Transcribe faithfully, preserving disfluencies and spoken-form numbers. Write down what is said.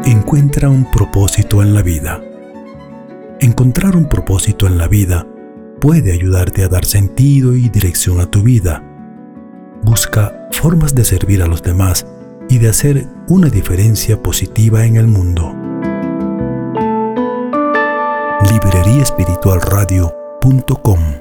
Encuentra un propósito en la vida. Encontrar un propósito en la vida puede ayudarte a dar sentido y dirección a tu vida. Busca formas de servir a los demás y de hacer una diferencia positiva en el mundo. librería espiritual radio punto com